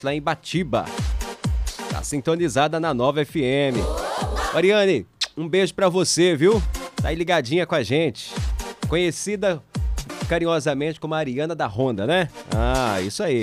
lá em Batiba. Tá sintonizada na Nova FM. Mariane, um beijo pra você, viu? Tá aí ligadinha com a gente. Conhecida carinhosamente como Mariana da Honda, né? Ah, isso aí.